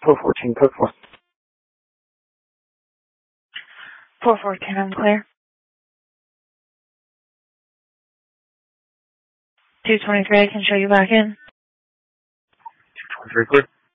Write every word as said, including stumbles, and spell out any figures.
four fourteen, code four. four fourteen, I'm clear. two twenty-three, I can show you back in. two twenty-three, clear.